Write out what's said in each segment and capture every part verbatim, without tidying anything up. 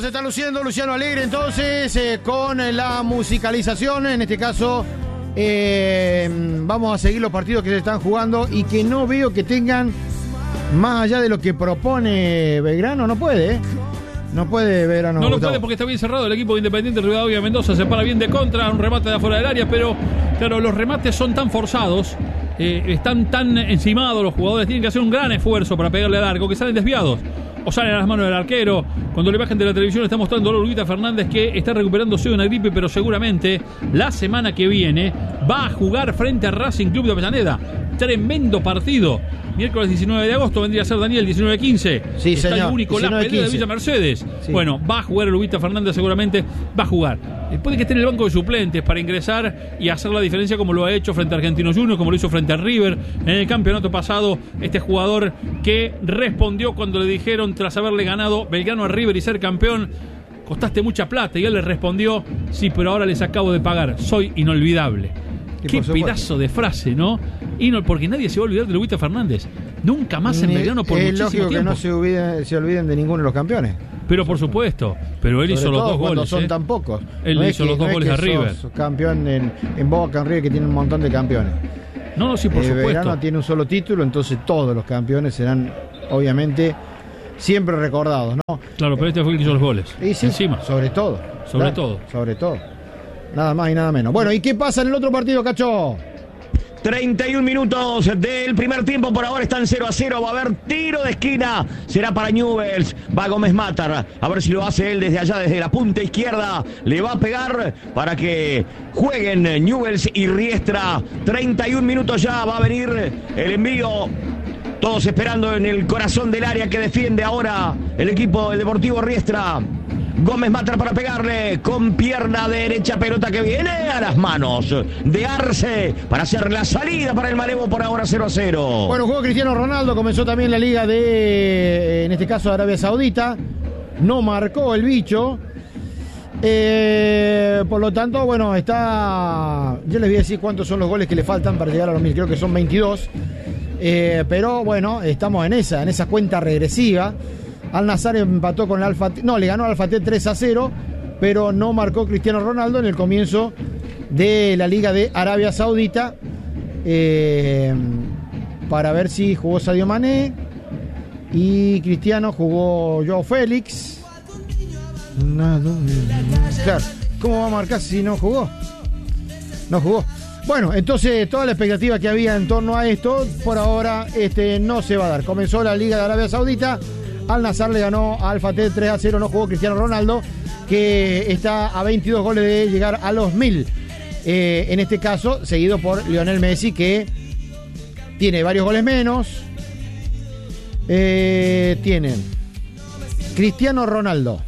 se está luciendo Luciano Alegre entonces eh, con la musicalización. En este caso eh, vamos a seguir los partidos que se están jugando y que no veo que tengan más allá de lo que propone Belgrano. No puede, ¿eh? No puede Belgrano. No lo puede porque está bien cerrado el equipo de Independiente Rivadavia Mendoza. Se para bien de contra, un remate de afuera del área, pero claro, los remates son tan forzados, eh, están tan encimados, los jugadores tienen que hacer un gran esfuerzo para pegarle al arco, que salen desviados o salen a las manos del arquero. Cuando la imagen de la televisión está mostrando a Lolita Fernández que está recuperándose de una gripe, pero seguramente la semana que viene va a jugar frente a Racing Club de Avellaneda. Tremendo partido. Miércoles diecinueve de agosto vendría a ser Daniel, diecinueve quince. Sí, está señor. el único la pelea de Villa Mercedes. Sí. Bueno, va a jugar Lolita Fernández seguramente, va a jugar. Puede que esté en el banco de suplentes para ingresar y hacer la diferencia como lo ha hecho frente a Argentinos Juniors, como lo hizo frente a River en el campeonato pasado. Este jugador que respondió cuando le dijeron, tras haberle ganado Belgrano a River y ser campeón, costaste mucha plata, y él le respondió, sí, pero ahora les acabo de pagar, soy inolvidable. Qué pedazo de frase, ¿no? Y no, porque nadie se va a olvidar de Lolita Fernández. Nunca más en Ni, Belgrano por es muchísimo lógico tiempo. que no se olviden, se olviden de ninguno de los campeones. Pero por supuesto, pero él Sobre hizo los todo dos cuando goles. son ¿eh? tan pocos. Él no hizo que, los dos no goles a River. Sos campeón en, en Boca, en River, que tiene un montón de campeones. No, no, sí, por eh, supuesto. Belgrano tiene un solo título, entonces todos los campeones serán, obviamente, siempre recordados, ¿no? Claro, pero este fue el que hizo los goles. Y sí, encima. Sobre todo. Sobre claro, todo. Sobre todo. Nada más y nada menos. Bueno, ¿y qué pasa en el otro partido, Cacho? treinta y un minutos del primer tiempo, por ahora están cero a cero, va a haber tiro de esquina, será para Newell's, va Gómez Matar, a ver si lo hace él desde allá, desde la punta izquierda, le va a pegar para que jueguen Newell's y Riestra. Treinta y un minutos ya, va a venir el envío, todos esperando en el corazón del área que defiende ahora el equipo del Deportivo Riestra. Gómez Matar para pegarle con pierna derecha, pelota que viene a las manos de Arce para hacer la salida para el Malevo, por ahora cero a cero. Bueno, jugó Cristiano Ronaldo, comenzó también la liga de, en este caso, Arabia Saudita. No marcó el bicho. Eh, por lo tanto, bueno, está... Yo les voy a decir cuántos son los goles que le faltan para llegar a los mil. Creo que son veintidós. Eh, pero bueno, estamos en esa, en esa cuenta regresiva. Al Nassr empató con el Alfa T, no, le ganó al Alfa T tres a cero, pero no marcó Cristiano Ronaldo en el comienzo de la Liga de Arabia Saudita. Eh, para ver si jugó Sadio Mané y Cristiano jugó Joao Félix. Claro, ¿cómo va a marcar si no jugó? No jugó. Bueno, entonces toda la expectativa que había en torno a esto, por ahora este, no se va a dar. Comenzó la Liga de Arabia Saudita. Al Nassr le ganó a Alfa T tres a cero, no jugó Cristiano Ronaldo, que está a veintidós goles de llegar a los mil. Eh, en este caso, seguido por Lionel Messi, que tiene varios goles menos. Eh, tiene Cristiano Ronaldo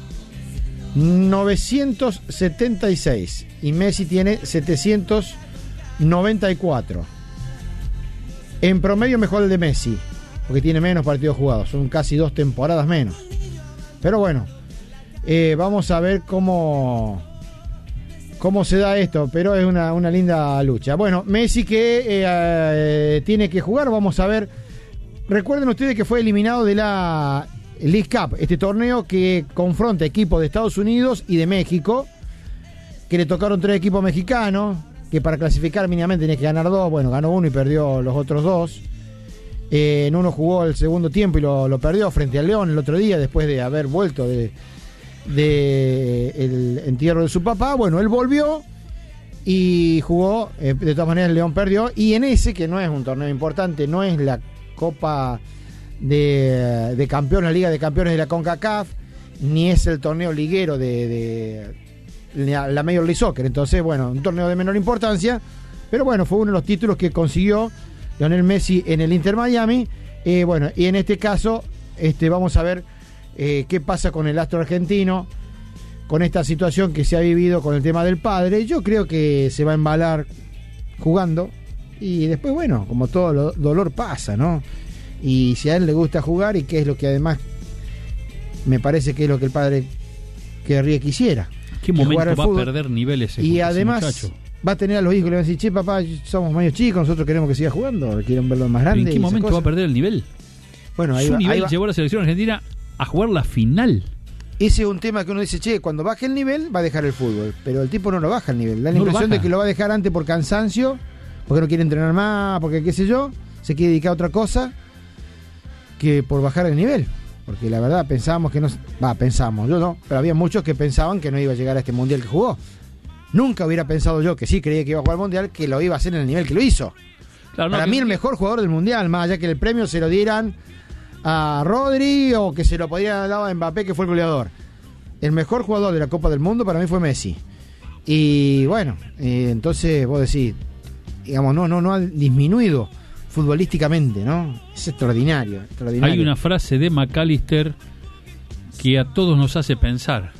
novecientos setenta y seis y Messi tiene setecientos noventa y cuatro. En promedio mejor el de Messi, porque tiene menos partidos jugados, son casi dos temporadas menos. Pero bueno, eh, vamos a ver cómo, cómo se da esto, pero es una, una linda lucha. Bueno, Messi que eh, eh, tiene que jugar, vamos a ver. Recuerden ustedes que fue eliminado de la League Cup, este torneo que confronta equipos de Estados Unidos y de México, que le tocaron tres equipos mexicanos, que para clasificar mínimamente tenía que ganar dos. Bueno, ganó uno y perdió los otros dos. Eh, en uno jugó el segundo tiempo y lo, lo perdió frente al León el otro día, después de haber vuelto de, de el entierro de su papá. Bueno, él volvió y jugó, eh, de todas maneras el León perdió, y en ese, que no es un torneo importante, no es la Copa de, de Campeones, la Liga de Campeones de la CONCACAF, ni es el torneo liguero de, de la, la Major League Soccer. Entonces, bueno, un torneo de menor importancia, pero bueno, fue uno de los títulos que consiguió Lionel Messi en el Inter Miami. Eh, bueno, y en este caso este, vamos a ver eh, qué pasa con el astro argentino, con esta situación que se ha vivido con el tema del padre. Yo creo que se va a embalar jugando, y después, bueno, como todo lo, dolor pasa, ¿no? Y si a él le gusta jugar, y que es lo que además me parece que es lo que el padre querría que hiciera. ¿Qué momento va a perder niveles ese, y además muchacho? Va a tener a los hijos que le van a decir, che, papá, somos medio chicos, nosotros queremos que siga jugando, quieren verlo más grande. ¿En qué momento va a perder el nivel? Bueno, ahí Su va, nivel ahí va. llevó a la selección argentina a jugar la final. ese es un tema que uno dice, che, cuando baje el nivel va a dejar el fútbol, pero el tipo no lo baja el nivel, da la No lo impresión baja. de que lo va a dejar antes por cansancio, porque no quiere entrenar más, porque qué sé yo, se quiere dedicar a otra cosa que por bajar el nivel, porque la verdad pensábamos que no, va, pensamos, yo no, pero había muchos que pensaban que no iba a llegar a este mundial que jugó. Nunca hubiera pensado yo, que sí creía que iba a jugar al mundial, que lo iba a hacer en el nivel que lo hizo. Claro, no, Para que- mí el mejor jugador del mundial, más allá que el premio se lo dieran a Rodri o que se lo podían haber dado a Mbappé, que fue el goleador. El mejor jugador de la Copa del Mundo para mí fue Messi. Y bueno, eh, entonces vos decís, digamos, no, no, no ha disminuido futbolísticamente, ¿no? Es extraordinario, extraordinario. Hay una frase de McAllister que a todos nos hace pensar: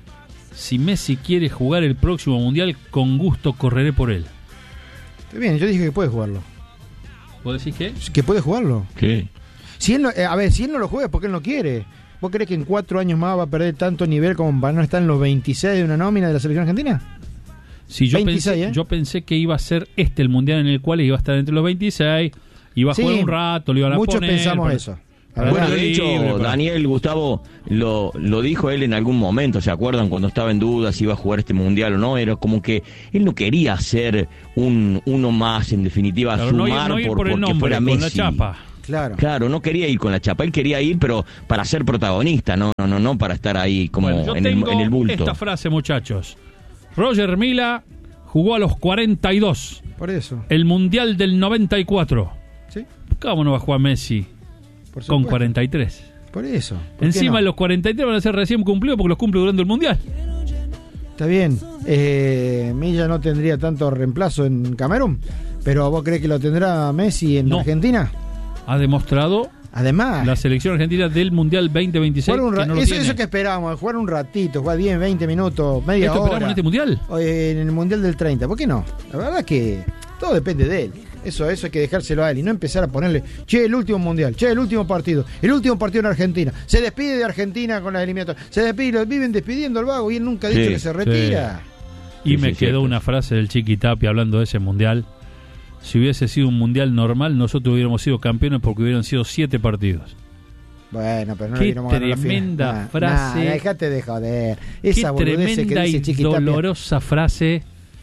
si Messi quiere jugar el próximo mundial, con gusto correré por él. Está bien, yo dije que puede jugarlo. ¿Vos decís qué? Que puede jugarlo. ¿Qué? Si él no, eh, a ver, si él no lo juega es porque él no quiere. ¿Vos crees que en cuatro años más va a perder tanto nivel como para no estar en los veintiséis de una nómina de la selección argentina? Sí, yo, veintiséis, pensé, ¿eh? yo pensé que iba a ser este el mundial en el cual iba a estar entre los veintiséis, iba a Sí, jugar un rato, lo iban a muchos poner. pensamos para- eso. La para Bueno, verdad. de hecho, libre, para- Daniel, Gustavo, lo, lo dijo él en algún momento, ¿se acuerdan? Cuando estaba en duda si iba a jugar este mundial o no, era como que él no quería ser un uno más, en definitiva, Claro, no ir, sumar no ir por, por el porque nombre, fuera con Messi. la chapa. Claro. Claro, no quería ir con la chapa, él quería ir, pero para ser protagonista, no, no, no, no para estar ahí como Bueno, yo en, el, tengo en el bulto. esta frase, muchachos. Roger Mila jugó a los cuarenta y dos, Por eso. el mundial del noventa y cuatro. Sí, ¿Cómo no va a jugar Messi por con supuesto. cuarenta y tres? Por eso. ¿Por qué Encima no? los cuarenta y tres van a ser recién cumplidos porque los cumple durante el mundial. Está bien. Eh, Milla no tendría tanto reemplazo en Camerún, pero ¿vos crees que lo tendrá Messi en No. Argentina? Ha demostrado Además, la selección argentina del mundial veinte veintiséis jugar un que ra- no lo eso, tiene. eso que esperábamos, jugar un ratito, jugar diez, veinte minutos, media ¿Esto esperamos hora. en este mundial? O en el mundial del treinta, ¿por qué no? La verdad es que todo depende de él. Eso, eso hay que dejárselo a él y no empezar a ponerle, che, el último mundial, che, el último partido, el último partido en Argentina. Se despide de Argentina con las eliminatorias. Se despide, lo viven despidiendo al vago y él nunca ha dicho Sí, que se retira. Y Sí, me sí, quedó cierto. una frase del Chiqui Tapia hablando de ese mundial. Si hubiese sido un mundial normal, nosotros hubiéramos sido campeones porque hubieran sido siete partidos. Bueno, pero no Qué le queremos ganar la final. tremenda Nah, frase. nah, dejate de joder. Esa Qué boludez que tremenda dice y Chiqui Tapia. dolorosa frase.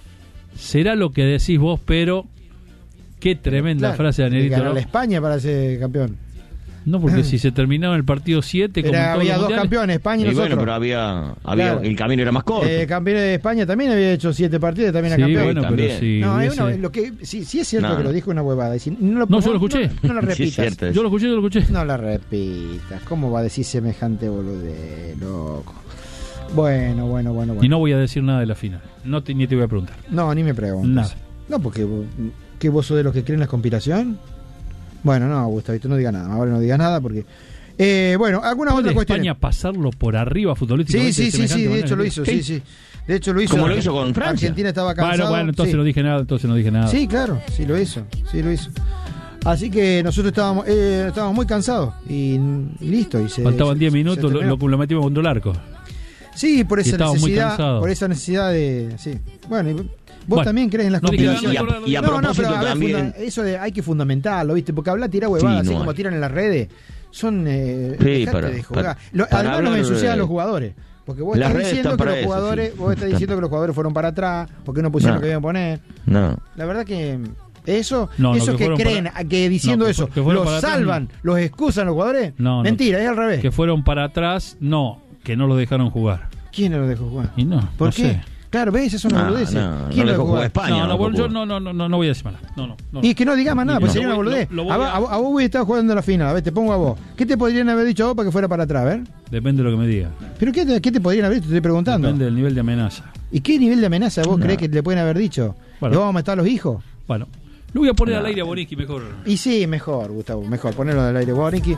Será lo que decís vos, pero qué tremenda Claro, frase de tiene que Danielito. ganar ¿No? la España para ser campeón. No, porque si se terminaba el partido siete, como en Era, todos había los dos mundiales, campeones, España y Y bueno, nosotros. pero había, había Claro. el camino era más corto. Eh, campeón de España también había hecho siete partidos y también era Sí, campeón. bueno, pero También. si no, es hubiese- una- lo que, sí, sí es cierto No, que no. lo dijo una huevada. y si- no, lo, No, yo lo escuché. No, no lo Sí, es repitas. cierto. Yo lo escuché, yo lo escuché. No la repitas. ¿Cómo va a decir semejante boludez, loco? Bueno, bueno, bueno, bueno. Y no voy a decir nada de la final. No te, ni te voy a preguntar. No, ni me preguntes. Nada. No, porque vos, ¿qué vos sos de los que creen la conspiración? Bueno, no, Gustavito, no digas nada. Ahora no digas nada porque... Eh, bueno, algunas ¿Puede otras cuestiones. España pasarlo por arriba Sí, futbolísticamente? sí, de sí, sí, semejante de manera? hecho lo hizo, ¿Qué? sí, sí. De hecho lo hizo. Como lo hizo con Francia. Argentina estaba cansado. Bueno, bueno, entonces sí. no dije nada, entonces no dije nada. Sí, claro, sí lo hizo, sí lo hizo. Así que nosotros estábamos eh, estábamos muy cansados y, y listo. Y se, Faltaban se- diez se minutos, lo, terminó. lo, lo metimos contra el arco. Sí, por y esa estábamos muy necesidad, cansados. por esa necesidad de, sí. Bueno, y vos Bueno, también crees en las no dije nada, conspiraciones. no, Y a, y a No, no, propósito pero a ver, también... funda- eso de hay que fundamentarlo, ¿viste? Porque hablar tirar huevadas Sí, así no como hay. tiran en las redes son eh, Sí, dejate para- de jugar. para- Lo- para además no me hablar, ensucian a eh, los jugadores. Porque vos las estás redes diciendo están que para los eso, jugadores, sí. vos estás diciendo que los jugadores fueron para atrás, porque no pusieron No. lo que iban a poner. No. La verdad que eso, No, no, eso que que, fueron creen, para- que diciendo No, que eso, fu- que fueron los para atrás, salvan, los excusan los jugadores. No, no. Mentira, es al revés. Que fueron para atrás, no, que no lo dejaron jugar. ¿Quién lo dejó jugar? Y no, ¿Por no qué? sé. Claro, ¿ves? Eso es una No, boludez. no, ¿Quién no lo dejó jugar jugar? España. no, no, tampoco. bueno, yo no, no, no, no, no voy a decir nada. No, no, no. Y que no digas más nada, No, pues sería lo una voy- boludez. lo- lo voy a, vos- a- a vos- a vos hubieras estado jugando la final, a ver, te pongo a vos. ¿Qué te podrían haber dicho a vos para que fuera para atrás? A ver. Depende de lo que me diga. ¿Pero qué te, qué te podrían haber dicho? Te estoy preguntando. Depende del nivel de amenaza. ¿Y qué nivel de amenaza vos No. crees que le pueden haber dicho? Bueno. ¿Le vamos a matar a los hijos? Bueno, lo voy a poner No. al aire a Bonici mejor. Y sí, mejor, Gustavo, mejor ponerlo del aire, Warniki.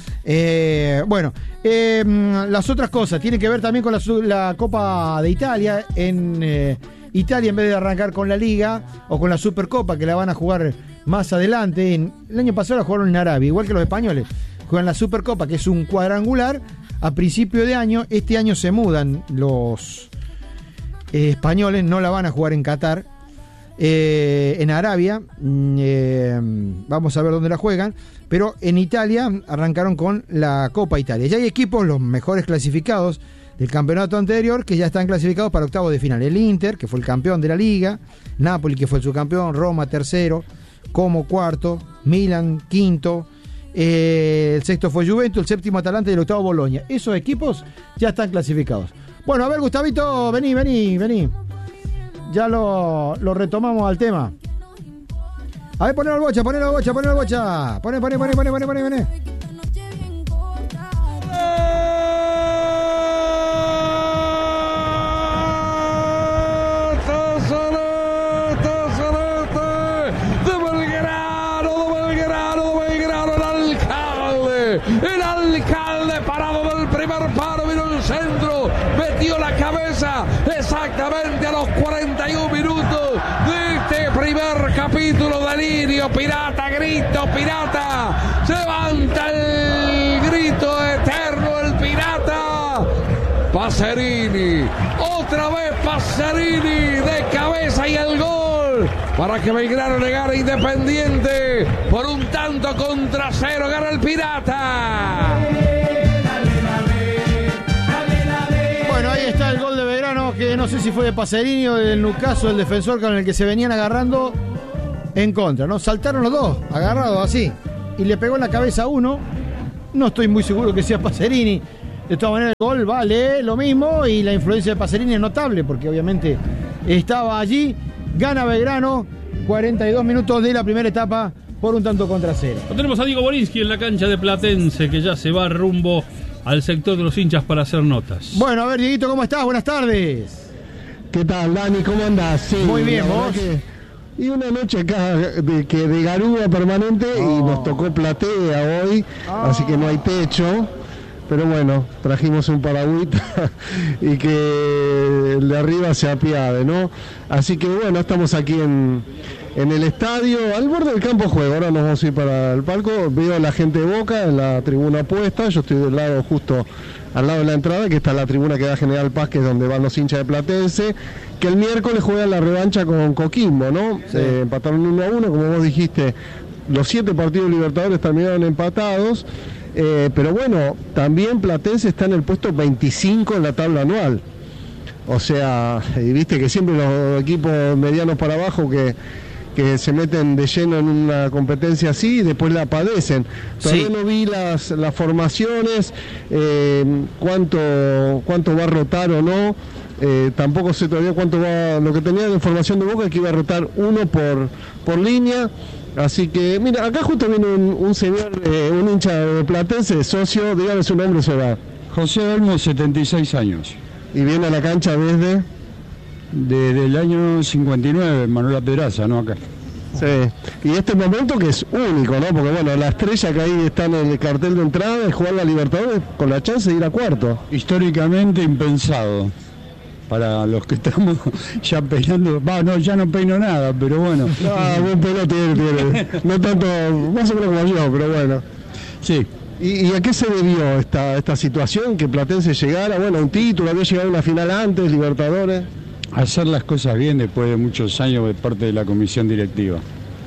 Eh, bueno, eh, las otras cosas tienen que ver también con la, su- la Copa de Italia. En eh, Italia, en vez de arrancar con la Liga o con la Supercopa, que la van a jugar más adelante, en, el año pasado la jugaron en Arabia, igual que los españoles. Juegan la Supercopa, que es un cuadrangular, a principio de año. Este año se mudan los eh, españoles, no la van a jugar en Qatar. eh, en Arabia, eh, vamos a ver dónde la juegan, pero en Italia arrancaron con la Copa Italia. Ya hay equipos, los mejores clasificados del campeonato anterior, que ya están clasificados para octavos de final. El Inter, que fue el campeón de la Liga, Napoli, que fue el subcampeón, Roma tercero, Como cuarto, Milan quinto, eh, el sexto fue Juventus, el séptimo Atalanta y el octavo Boloña. Esos equipos ya están clasificados. Bueno, a ver, Gustavito, vení, vení, vení. Ya lo, lo retomamos al tema. A ver, poné la bocha, poné la bocha, poné la bocha. Poné, poné, poné, poné, poné, poné, poné. El alcalde parado del primer paro, vino el centro, metió la cabeza exactamente a los cuarenta y un minutos de este primer capítulo. Delirio pirata, grito pirata, se levanta el grito eterno el pirata. Pacerini, otra vez Pacerini de cabeza y el gol para que Belgrano le gane Independiente por un tanto contra cero. Gana el pirata. Bueno, ahí está el gol de Belgrano, que no sé si fue de Pacerini o del Nucaso, el defensor con el que se venían agarrando en contra, ¿no? Saltaron los dos, agarrados así, y le pegó en la cabeza a uno. No estoy muy seguro que sea Pacerini. De todas maneras, el gol vale lo mismo y la influencia de Pacerini es notable, porque obviamente estaba allí. Gana Belgrano, cuarenta y dos minutos de la primera etapa por un tanto contra cero. Lo tenemos a Diego Borinsky en la cancha de Platense, que ya se va rumbo al sector de los hinchas para hacer notas. Bueno, a ver, Dieguito, ¿cómo estás? Buenas tardes. ¿Qué tal, Dani? ¿Cómo andás? Sí, muy bien, ¿vos? Que... Y una noche acá de, que de garúa permanente oh. y nos tocó platea hoy, oh. así que no hay techo. Pero bueno, trajimos un paragüita y que el de arriba se apiade, ¿no? Así que bueno, estamos aquí en, en el estadio, al borde del campo de juego. Ahora nos vamos a ir para el palco. Veo a la gente de Boca en la tribuna opuesta. Yo estoy del lado justo al lado de la entrada, que está la tribuna que da General Paz, que es donde van los hinchas de Platense, que el miércoles juegan la revancha con Coquimbo, ¿no? Sí. Eh, empataron uno a uno, como vos dijiste, los siete partidos Libertadores terminaron empatados. Eh, pero bueno, también Platense está en el puesto veinticinco en la tabla anual. O sea, y viste que siempre los equipos medianos para abajo que, que se meten de lleno en una competencia así y después la padecen. Todavía sí. no vi las, las formaciones, eh, cuánto, cuánto va a rotar o no. Eh, tampoco sé todavía cuánto va. Lo que tenía de información de Boca es que iba a rotar uno por, por línea. Así que, mira, acá justo viene un, un señor, eh, un hincha de Platense, socio, dígame su nombre, se va. José Olmo, setenta y seis años. ¿Y viene a la cancha desde? Desde el año cincuenta y nueve, Manuela Pedraza, ¿no? Acá. Sí, y este momento que es único, ¿no? Porque bueno, la estrella que ahí está en el cartel de entrada es jugar la Libertadores con la chance de ir a cuarto. Históricamente impensado. Para los que estamos ya peinando, va, no, ya no peino nada, pero bueno. Ah, buen pelo tiene, tiene. No tanto, más o menos como yo, pero bueno. Sí. ¿Y, y a qué se debió esta, esta situación? Que Platense llegara, bueno, un título, había llegado a una final antes, Libertadores. Hacer las cosas bien después de muchos años de parte de la comisión directiva.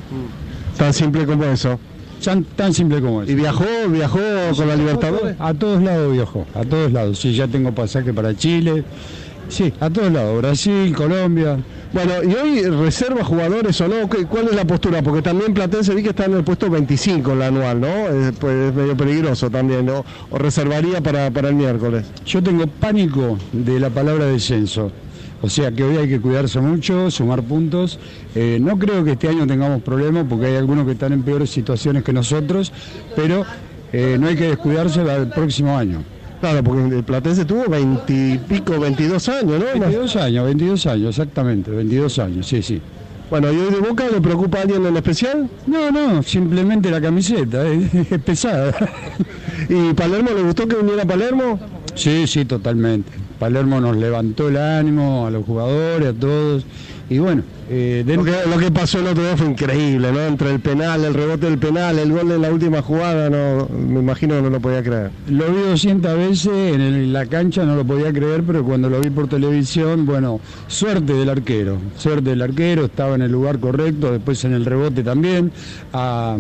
Tan simple como eso. Tan, tan simple como eso. ¿Y viajó, viajó con la Libertadores? A todos lados viajó, a todos lados. Sí, ya tengo pasaje para Chile. Sí, a todos lados, Brasil, Colombia. Bueno, ¿y hoy reserva jugadores o no? ¿Cuál es la postura? Porque también Platense vi que está en el puesto veinticinco en la anual, ¿no? Es, pues, es medio peligroso también, ¿no? ¿O reservaría para, para el miércoles? Yo tengo pánico de la palabra descenso. O sea que hoy hay que cuidarse mucho, sumar puntos. Eh, no creo que este año tengamos problemas porque hay algunos que están en peores situaciones que nosotros, pero eh, no hay que descuidarse para el próximo año. Claro, porque el Platense tuvo veintipico, veintidós años, ¿no? veintidós años, veintidós años, exactamente, veintidós años, sí, sí. Bueno, ¿y hoy de Boca le preocupa a alguien en especial? No, no, simplemente la camiseta, es, es pesada. ¿Y Palermo le gustó que viniera a Palermo? Sí, sí, totalmente. Palermo nos levantó el ánimo a los jugadores, a todos. Y bueno, eh, lo, que, lo que pasó el otro día fue increíble, ¿no? Entre el penal, el rebote del penal, el gol en la última jugada, no, me imagino que no lo podía creer. Lo vi doscientas veces en, el, en la cancha, no lo podía creer, pero cuando lo vi por televisión, bueno, suerte del arquero, suerte del arquero, estaba en el lugar correcto, después en el rebote también. A,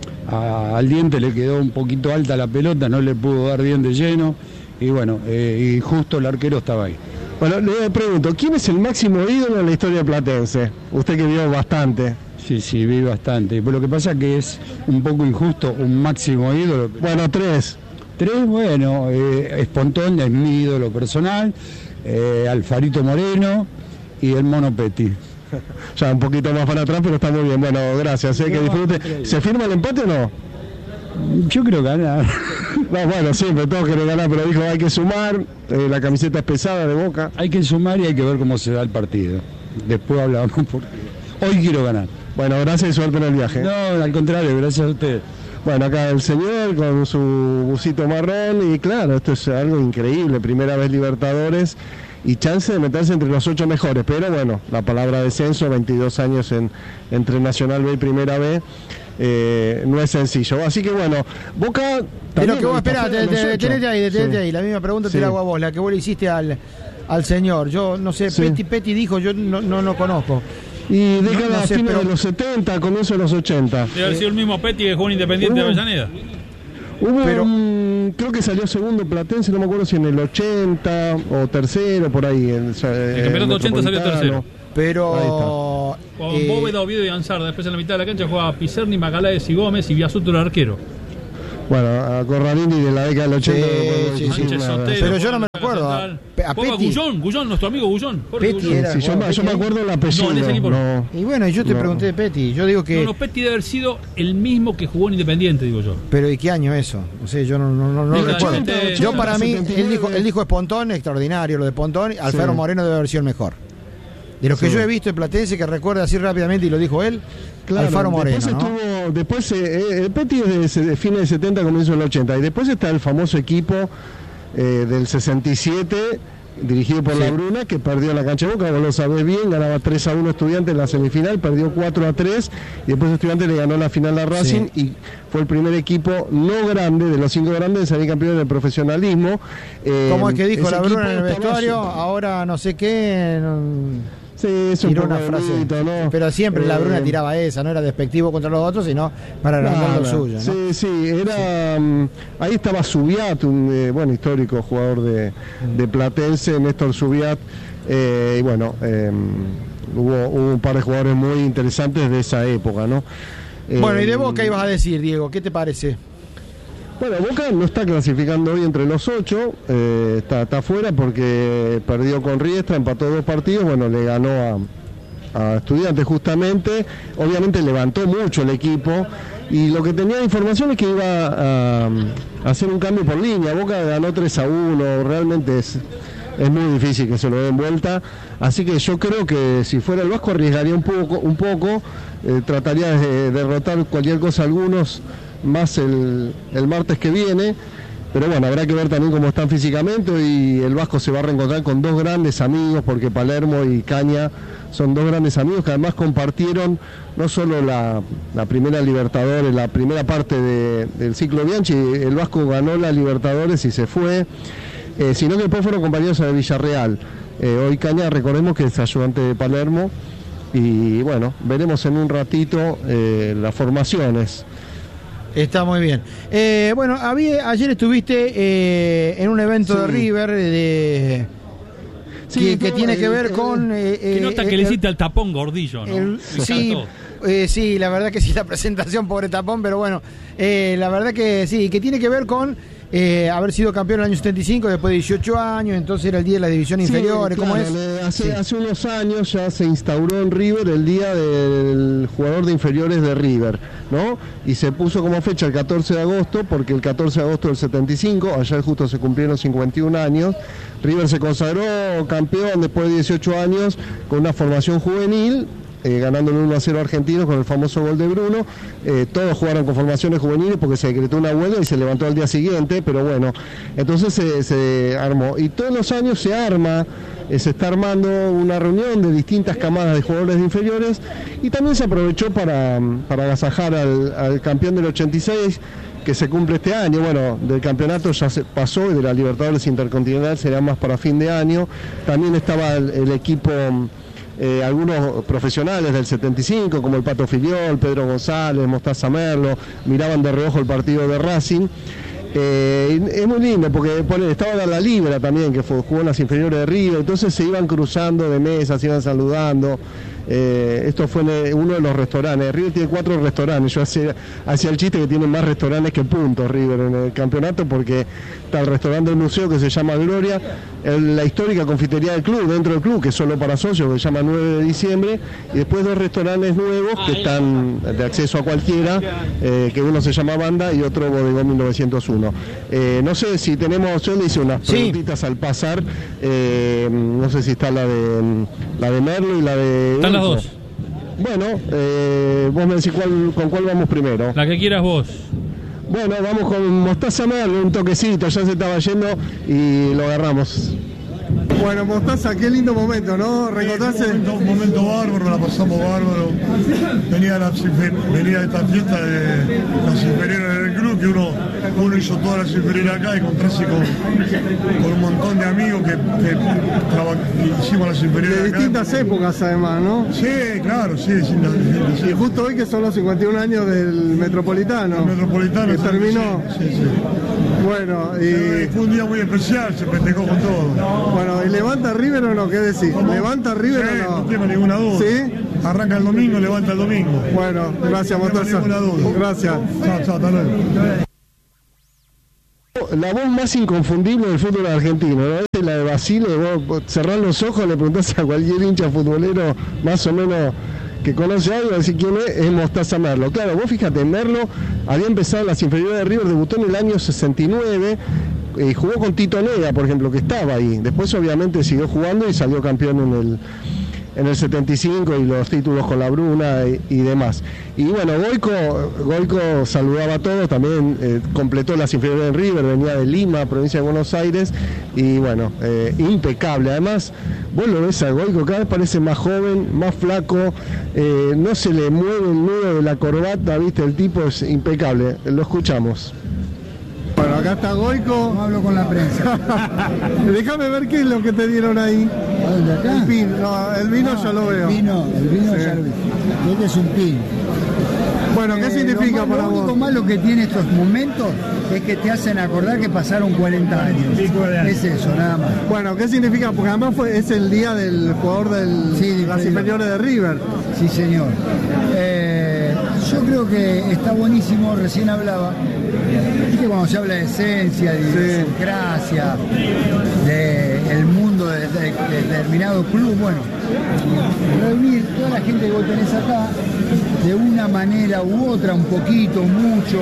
a, al Diente le quedó un poquito alta la pelota, no le pudo dar bien de lleno, y bueno, eh, y justo el arquero estaba ahí. Bueno, le pregunto, ¿quién es el máximo ídolo en la historia platense? Usted que vio bastante. Sí, sí, vi bastante. Pero lo que pasa es que es un poco injusto un máximo ídolo. Bueno, tres. Tres, bueno, eh, Espontón es mi ídolo personal, eh, Alfarito Moreno y el Mono Petty. Ya un poquito más para atrás, pero está muy bien. Bueno, gracias, eh, que disfrute. ¿Se firma el empate o no? Yo creo ganar. No, bueno, siempre todos quieren ganar, pero dijo hay que sumar, eh, la camiseta es pesada de Boca. Hay que sumar y hay que ver cómo se da el partido. Después hablamos porque hoy quiero ganar. Bueno, gracias y suerte en el viaje. No, al contrario, gracias a usted. Bueno, acá el señor con su busito marrón y claro, esto es algo increíble, primera vez Libertadores y chance de meterse entre los ocho mejores, pero bueno, la palabra descenso, veintidós años en, entre Nacional B y Primera B. Eh, no es sencillo, así que bueno, Boca. Pero que vos esperá, detenete ahí, detenete sí. ahí. La misma pregunta sí. te la hago a vos, la que vos le hiciste al, al señor. Yo no sé, sí. Petty, Petty dijo, yo no, no lo conozco. Y década no, no sé, fines pero... de los setenta, comienzo de los ochenta. Debe haber sido el mismo Petty que jugó en Independiente hubo, de Avellaneda. Hubo pero... un, creo que salió segundo Platense, no me acuerdo si en el ochenta o tercero, por ahí. En, el campeonato ochenta salió tercero. Pero con eh, Bóveda, Oviedo y Ansarda. Después en la mitad de la cancha jugaba Pizerni, Magalhães y Gómez y Biasuto el arquero. Bueno, a Corralini de la década del ochenta. Sí, sí, sí, Sotero, pero yo no me acuerdo. A, a Gullón, Gullón, nuestro amigo Gullón. Petty era, sí, yo, bueno, yo me acuerdo el apellido. No, no. Y bueno, yo te no. pregunté de Petty. Yo digo que. No, no, Petty debe haber sido el mismo que jugó en Independiente, digo yo. Pero ¿y qué año eso? O sea, yo no, no, no, no recuerdo. ochenta, yo para mí, él dijo, él dijo Espontón, extraordinario lo de Espontón. Alfaro sí. Moreno debe haber sido el mejor. De lo que sí. yo he visto en Platense, que recuerda así rápidamente, y lo dijo él, claro, Alfaro Moreno. Después, ¿no? estuvo, después eh, el Petty es de, de fines de setenta, comienzo del ochenta. Y después está el famoso equipo eh, del sesenta y siete, dirigido por sí. La Bruna, que perdió en la cancha de Boca, vos lo sabés bien, ganaba tres a uno Estudiantes en la semifinal, perdió cuatro a tres, y después Estudiantes le ganó la final a Racing, sí. y fue el primer equipo no grande, de los cinco grandes, de salir campeón del profesionalismo. Eh, ¿Cómo es que dijo La Bruna en el vestuario? Ahora no sé qué... No... Sí, es un tiró una frase, ¿no? Pero siempre eh, la Bruna tiraba esa, no era despectivo contra los otros, sino para agrandar lo suyo, ¿no? Sí, sí, era sí. Um, ahí estaba Subiat, un eh, bueno histórico jugador de, de Platense, Néstor Subiat, eh, y bueno, eh, hubo, hubo un par de jugadores muy interesantes de esa época, ¿no? Eh, bueno, y de Boca ibas a decir, Diego, ¿qué te parece? Bueno, Boca no está clasificando hoy entre los ocho, eh, está, está fuera porque perdió con Riestra, empató dos partidos, bueno, le ganó a, a Estudiantes justamente, obviamente levantó mucho el equipo y lo que tenía de información es que iba a, a hacer un cambio por línea. Boca ganó tres a uno, realmente es, es muy difícil que se lo den vuelta, así que yo creo que si fuera el Vasco arriesgaría un poco, un poco eh, trataría de derrotar cualquier cosa a algunos, más el, el martes que viene, pero bueno, habrá que ver también cómo están físicamente. Y el Vasco se va a reencontrar con dos grandes amigos, porque Palermo y Caña son dos grandes amigos que además compartieron no solo la, la primera Libertadores, la primera parte de, del ciclo Bianchi, el Vasco ganó la Libertadores y se fue, eh, sino que después fueron compañeros de Villarreal. Eh, hoy Caña, recordemos que es ayudante de Palermo, y bueno, veremos en un ratito eh, las formaciones. Está muy bien. Eh, bueno, había, ayer estuviste eh, en un evento sí. de River de sí, que, que tiene que ver eh, con... Eh, que nota que eh, le hiciste al tapón Gordillo, ¿no? El, sí, eh, sí, la verdad que sí, la presentación, pobre tapón, pero bueno, eh, la verdad que sí, que tiene que ver con eh, haber sido campeón en el año setenta y cinco, después de dieciocho años, entonces era el día de las divisiones sí, inferiores, claro, ¿cómo es? Hace, sí. hace unos años ya se instauró en River el día del jugador de inferiores de River, ¿no? Y se puso como fecha el catorce de agosto, porque el catorce de agosto del setenta y cinco, ayer justo se cumplieron cincuenta y un años, River se consagró campeón después de dieciocho años con una formación juvenil, eh, ganando uno a cero a Argentinos con el famoso gol de Bruno. Eh, todos jugaron con formaciones juveniles porque se decretó una huelga y se levantó al día siguiente, pero bueno, entonces se, se armó. Y todos los años se arma, eh, se está armando una reunión de distintas camadas de jugadores de inferiores, y también se aprovechó para, para agasajar al, al campeón del ochenta y seis, que se cumple este año. Bueno, del campeonato ya se pasó, y de la Libertadores Intercontinental será más para fin de año. También estaba el, el equipo, eh, algunos profesionales del setenta y cinco, como el Pato Filiol, Pedro González, Mostaza Merlo, miraban de reojo el partido de Racing. Eh, es muy lindo porque pone, estaba la Libra también, que fue, jugó en las inferiores de River, entonces se iban cruzando de mesas, se iban saludando. Eh, esto fue en uno de los restaurantes. River tiene cuatro restaurantes. Yo hacía, hacía el chiste que tiene más restaurantes que puntos River en el campeonato, porque está el restaurante del museo, que se llama Gloria, el, la histórica confitería del club, dentro del club, que es solo para socios, que se llama nueve de diciembre, y después dos restaurantes nuevos que están de acceso a cualquiera, eh, que uno se llama Banda y otro Bodegón mil novecientos uno. Eh, no sé si tenemos, yo le hice unas sí. preguntitas al pasar, eh, no sé si está la de la de Merlo y la de... Están las dos. Bueno, eh, vos me decís cuál, con cuál vamos primero. La que quieras vos. Bueno, vamos con Mostaza Merlo, un toquecito, ya se estaba yendo y lo agarramos. Bueno, Mostaza, qué lindo momento, ¿no? Recordarse. Un momento, un momento bárbaro, la pasamos bárbaro. Venía, la, venía esta fiesta de las inferiores del club, que uno, uno hizo todas las inferiores acá, y encontrarse con, con un montón de amigos que, que, que hicimos las inferiores de acá. distintas épocas, además, ¿no? Sí, claro, sí, distintas, distintas, sí. Y justo hoy que son los cincuenta y un años del Metropolitano. El Metropolitano. Que terminó. Sí, sí, sí. Bueno, y... Fue un día muy especial, se festejó con todo. Bueno, ¿y levanta River o no? ¿Qué decís? ¿Cómo? ¿Levanta River sí, o no? No tengo ninguna duda. ¿Sí? Arranca el domingo, levanta el domingo. Bueno, gracias, Mostaza. No tengo ninguna duda. Gracias. Chao, chao, hasta luego. La voz más inconfundible del fútbol argentino, ¿no? Es la de Basile. Vos cerrás los ojos, le preguntás a cualquier hincha futbolero más o menos que conoce algo, así quién es, es Mostaza Merlo. Claro, vos fíjate, Merlo había empezado las inferiores de River, debutó en el año sesenta y nueve, y jugó con Tito Nega, por ejemplo, que estaba ahí. Después obviamente siguió jugando y salió campeón en el en el setenta y cinco, y los títulos con la Bruna y, y demás. Y bueno, Goico, Goico saludaba a todos, también eh, completó las inferiores de River, venía de Lima, provincia de Buenos Aires, y bueno, eh, impecable. Además, vos lo ves a Goico, cada vez parece más joven, más flaco, eh, no se le mueve el nudo de la corbata, viste, el tipo es impecable. Lo escuchamos. Bueno, acá está Goico. No hablo con la prensa. Déjame ver qué es lo que te dieron ahí. ¿Dónde, acá? El pin, no, el vino no, ya lo veo. El vino, el vino sí. ya lo vi. Este es un pin. Bueno, ¿qué eh, significa lo, para lo vos? Lo único malo que tiene estos momentos es que te hacen acordar que pasaron cuarenta años. Es eso, nada más. Bueno, ¿qué significa? Porque además fue, es el día del jugador de sí, las inferiores de River. Sí, señor. Eh, yo creo que está buenísimo, recién hablaba, que cuando se habla de esencia, de idiosincrasia, sí. de el mundo de, de, de determinado club, bueno, reunir toda la gente que vos tenés acá, de una manera u otra, un poquito, mucho,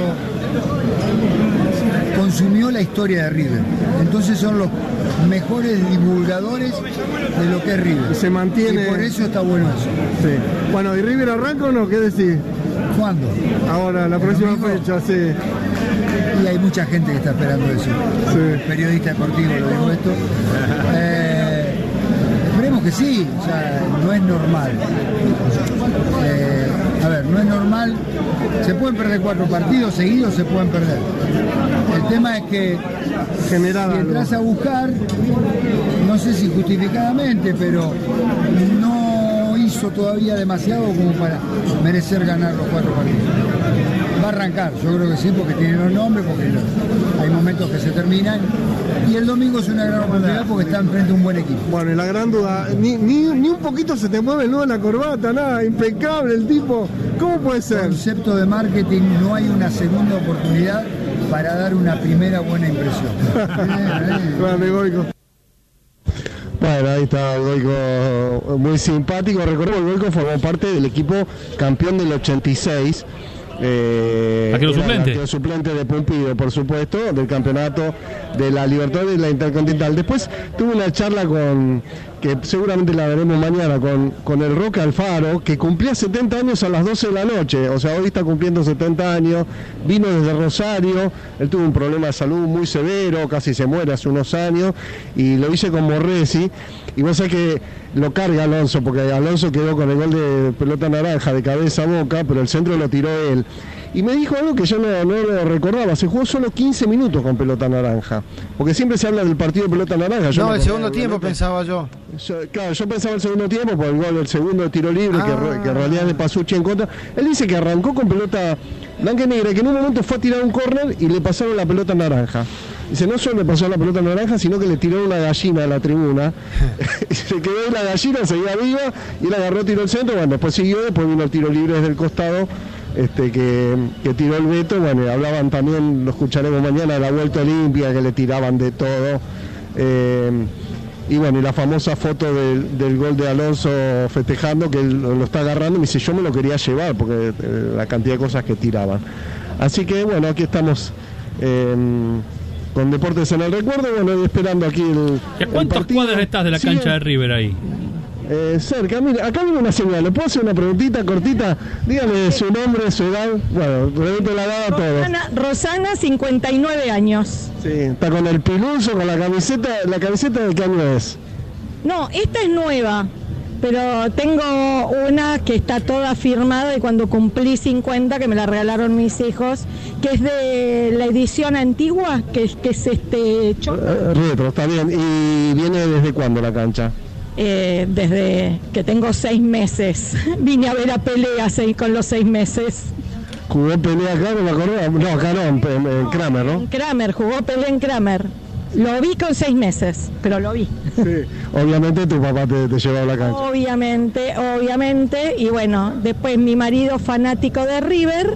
consumió la historia de River. Entonces son los mejores divulgadores de lo que es River. Y se mantiene. Y por eso está bueno eso. Sí. Bueno, ¿y River arranca o no? ¿Qué decís? ¿Cuándo? Ahora, la próxima fecha, sí. Y hay mucha gente que está esperando eso. Sí. Periodista deportivo, lo digo esto. Eh, esperemos que sí, o sea, no es normal. Eh, a ver, no es normal. Se pueden perder cuatro partidos seguidos, se pueden perder. El tema es que General si entras a buscar, no sé si justificadamente, pero no hizo todavía demasiado como para merecer ganar los cuatro partidos. Va a arrancar, yo creo que sí, porque tiene los nombres, porque hay momentos que se terminan, y el domingo es una gran oportunidad porque está enfrente de un buen equipo. Bueno, y la gran duda, ni, ni, ni un poquito se te mueve el nudo en la corbata, nada, impecable el tipo, ¿cómo puede ser? Concepto de marketing, no hay una segunda oportunidad para dar una primera buena impresión. Bueno, Goico. Bueno, ahí está Goico, muy simpático. Recordemos, Goico formó parte del equipo campeón del ochenta y seis. Eh, arquero suplente. Arquero suplente de Pumpido, por supuesto, del campeonato de la Libertadores y la Intercontinental. Después tuve una charla con, que seguramente la veremos mañana con, con el Roque Alfaro, que cumplía setenta años a las doce de la noche, o sea, hoy está cumpliendo setenta años, vino desde Rosario, él tuvo un problema de salud muy severo, casi se muere hace unos años, y lo hice con Morresi, y vos sabés que lo carga Alonso, porque Alonso quedó con el gol de pelota naranja de cabeza a Boca, pero el centro lo tiró él. Y me dijo algo que yo no, no lo recordaba, se jugó solo quince minutos con pelota naranja, porque siempre se habla del partido de pelota naranja. Yo no, me el segundo tiempo pensaba yo. yo. Claro, yo pensaba el segundo tiempo por el gol del segundo tiro libre, ah. que, que en realidad es de Pasucci en contra. Él dice que arrancó con pelota blanca y negra, que en un momento fue a tirar un córner y le pasaron la pelota naranja. Dice, no solo le pasó la pelota naranja, sino que le tiró una gallina a la tribuna. Y se quedó ahí la gallina, seguía viva, y él agarró, tiró el centro, bueno, después siguió, después vino el tiro libre desde el costado, este que, que tiró el Beto, bueno, y hablaban también, lo escucharemos mañana, de la vuelta olímpica, que le tiraban de todo. Eh, y bueno, y la famosa foto del, del gol de Alonso festejando, que él lo está agarrando, y me dice, yo me lo quería llevar, porque eh, la cantidad de cosas que tiraban. Así que bueno, aquí estamos... Eh, con Deportes en el Recuerdo, bueno, y esperando aquí el. ¿Y a cuántas cuadras estás de la cancha ¿Sí? de River ahí? Eh, cerca, mira, acá viene una señal, ¿le puedo hacer una preguntita cortita? Dígame su nombre, su edad, bueno, pregunto la edad a todos. Rosana, Rosana, cincuenta y nueve años. Sí, está con el piluso, con la camiseta, ¿la camiseta de qué año es? No, esta es nueva, pero tengo una que está toda firmada de cuando cumplí cincuenta, que me la regalaron mis hijos, que es de la edición antigua, que es, que es este choco. Eh, retro, está bien. ¿Y viene desde cuándo la cancha? Eh, desde que tengo seis meses. Vine a ver a Pelé seis, con los seis meses. ¿Jugó Pelé acá? No me acordaba. No, acá no, en, en Kramer, ¿no? En Kramer, jugó Pelé en Kramer. Lo vi con seis meses, pero lo vi. Sí, obviamente tu papá te, te llevó a la cancha. Obviamente, obviamente. Y bueno, después mi marido fanático de River,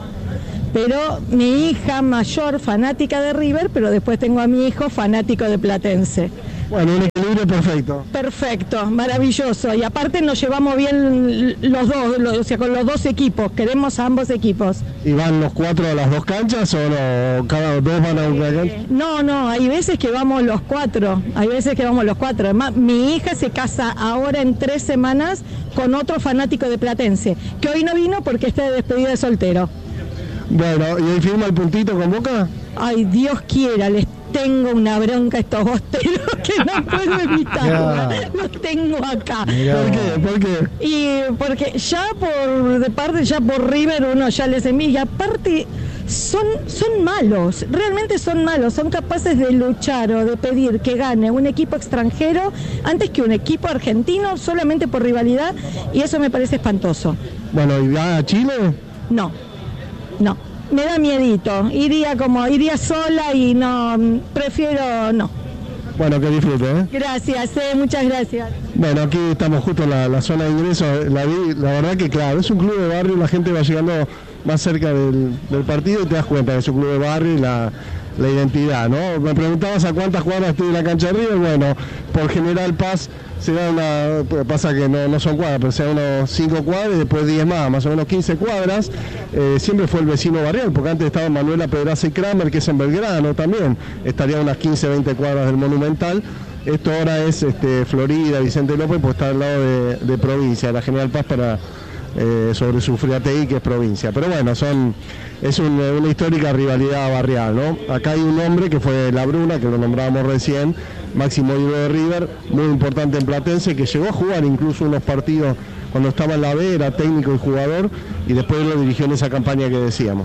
pero mi hija mayor fanática de River, pero después tengo a mi hijo fanático de Platense. Bueno, un equilibrio perfecto. Perfecto, maravilloso. Y aparte nos llevamos bien los dos, los, o sea, con los dos equipos. Queremos a ambos equipos. ¿Y van los cuatro a las dos canchas o no? ¿Cada dos van a una eh, cancha? No, no, hay veces que vamos los cuatro. Hay veces que vamos los cuatro. Además, mi hija se casa ahora en tres semanas con otro fanático de Platense, que hoy no vino porque está de despedida de soltero. Bueno, ¿y ahí firma el puntito con Boca? Ay, Dios quiera, les tengo una bronca a estos bosteros que no puedo evitar. Los tengo acá. Mirá. ¿Por qué? ¿Por qué? Y porque ya por de parte, ya por River uno ya les envía. Y aparte son, son malos, realmente son malos. Son capaces de luchar o de pedir que gane un equipo extranjero antes que un equipo argentino solamente por rivalidad. Y eso me parece espantoso. Bueno, ¿y va a Chile? No, no. Me da miedito, iría como, iría sola y no, prefiero no. Bueno, que disfrute, ¿eh? Gracias, eh, muchas gracias. Bueno, aquí estamos justo en la, la zona de ingreso, la vi, la verdad que claro, es un club de barrio, la gente va llegando más cerca del, del partido y te das cuenta que es un club de barrio y la, la identidad, ¿no? Me preguntabas a cuántas cuadras estoy en la cancha de River, bueno, por General Paz se da una, pasa que no, no son cuadras, pero se da unos cinco cuadras y después diez más, más o menos quince cuadras. Eh, siempre fue el vecino barrial, porque antes estaba Manuela Pedraza y Kramer, que es en Belgrano también, estaría a unas quince, veinte cuadras del Monumental. Esto ahora es este, Florida, Vicente López, pues está al lado de, de provincia, la General Paz para eh, sobre su Friategui, que es provincia. Pero bueno, son es un, una histórica rivalidad barrial, ¿no? Acá hay un hombre que fue La Bruna, que lo nombrábamos recién, máximo ídolo de River, muy importante en Platense, que llegó a jugar incluso unos partidos cuando estaba en la B, era técnico y jugador, y después lo dirigió en esa campaña que decíamos.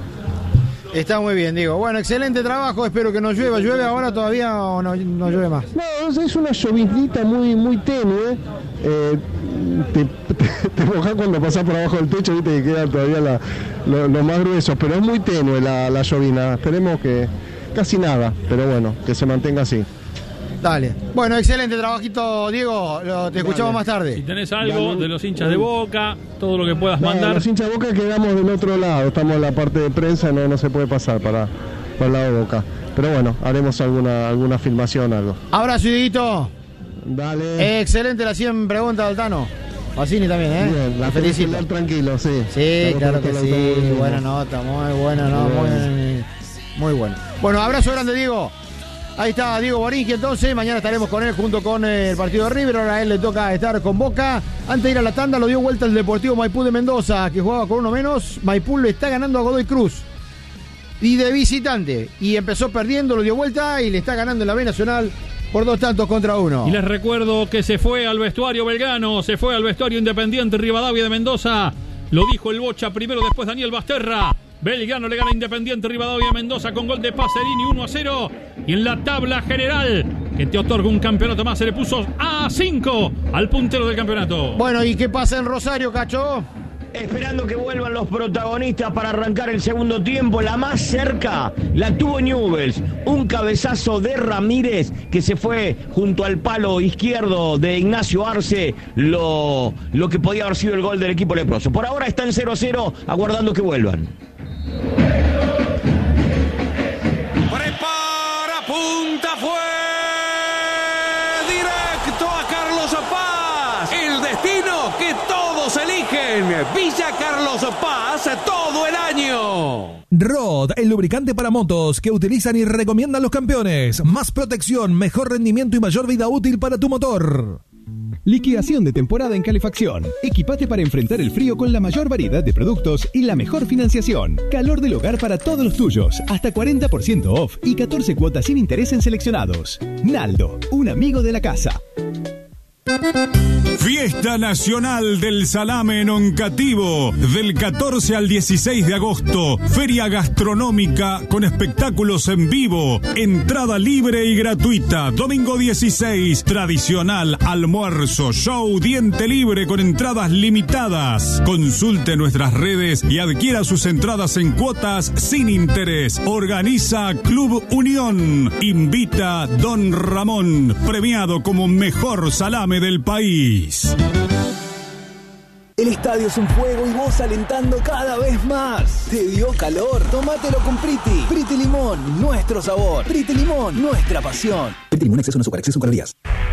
Está muy bien, Diego. Bueno, excelente trabajo, espero que no llueva. ¿Llueve ahora todavía o no, no llueve más? No, es una lloviznita muy, muy tenue. Eh, te, te, te mojas cuando pasás por abajo del techo, viste que quedan todavía la, lo, lo más gruesos, pero es muy tenue la, la llovina. Esperemos que casi nada, pero bueno, que se mantenga así. Dale. Bueno, excelente trabajito, Diego. Lo, te escuchamos Dale. más tarde. Si tenés algo Dale. de los hinchas de Boca, todo lo que puedas no, mandar. Los hinchas de Boca quedamos del otro lado. Estamos en la parte de prensa, no, no se puede pasar para, para el lado de Boca. Pero bueno, haremos alguna, alguna filmación, algo. Abrazo, Dieguito. Dale. Eh, excelente la cien preguntas del Tano. Pacini también, ¿eh? Bien, la felicito. Tranquilo, sí. Sí, claro que sí. Buena nota, muy buena, no, muy, muy bueno. Bueno, abrazo grande, Diego. Ahí está Diego Borinqui, entonces. Mañana estaremos con él junto con el partido de River. Ahora a él le toca estar con Boca. Antes de ir a la tanda, lo dio vuelta el Deportivo Maipú de Mendoza, que jugaba con uno menos. Maipú le está ganando a Godoy Cruz. Y de visitante. Y empezó perdiendo, lo dio vuelta y le está ganando en la B Nacional por dos tantos contra uno. Y les recuerdo que se fue al vestuario Belgrano, se fue al vestuario Independiente Rivadavia de Mendoza. Lo dijo el Bocha primero, después Daniel Basterra. Belgrano le gana Independiente Rivadavia de Mendoza con gol de Pacerini, uno a cero. Y en la tabla general, que te otorga un campeonato más, se le puso a cinco al puntero del campeonato. Bueno, ¿y qué pasa en Rosario, Cacho? Esperando que vuelvan los protagonistas para arrancar el segundo tiempo. La más cerca la tuvo Newell's. Un cabezazo de Ramírez que se fue junto al palo izquierdo de Ignacio Arce. Lo, lo que podía haber sido el gol del equipo leproso. Por ahora está en cero a cero, aguardando que vuelvan. Prepara, punta, fue directo a Carlos Paz. El destino que todos eligen. Villa Carlos Paz todo el año. Rod, el lubricante para motos que utilizan y recomiendan los campeones. Más protección, mejor rendimiento y mayor vida útil para tu motor. Liquidación de temporada en calefacción. Equipate para enfrentar el frío con la mayor variedad de productos y la mejor financiación. Calor del hogar para todos los tuyos. Hasta cuarenta por ciento off y catorce cuotas sin interés en seleccionados. Naldo, un amigo de la casa. Fiesta Nacional del Salame en Oncativo, del catorce al dieciséis de agosto. Feria gastronómica con espectáculos en vivo. Entrada libre y gratuita. Domingo dieciséis, tradicional almuerzo, show, diente libre con entradas limitadas. Consulte nuestras redes y adquiera sus entradas en cuotas sin interés. Organiza Club Unión. Invita Don Ramón, premiado como mejor salame del país. El estadio es un fuego y vos alentando cada vez más. ¿Te dio calor? Tómatelo con Priti. Priti Limón, nuestro sabor. Priti Limón, nuestra pasión. Priti Limón, exceso en azúcar, exceso en calorías.